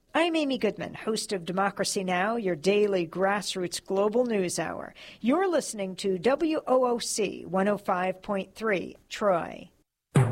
I'm Amy Goodman, host of Democracy Now!, your daily grassroots global news hour. You're listening to WOOC 105.3, Troy.